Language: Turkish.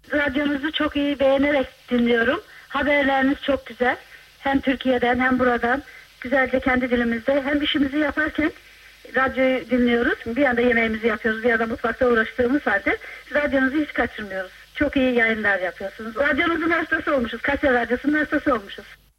Radyonuzu çok iyi beğenerek dinliyorum. Haberleriniz çok güzel. Hem Türkiye'den hem buradan. Güzelce kendi dilimizde. Hem işimizi yaparken radyoyu dinliyoruz. Bir yanda yemeğimizi yapıyoruz. Bir yanda mutfakta uğraştığımız halde radyonuzu hiç kaçırmıyoruz. Çok iyi yayınlar yapıyorsunuz. Radyonuzun hastası olmuşuz. Kayseri Radyosu'nun hastası olmuşuz.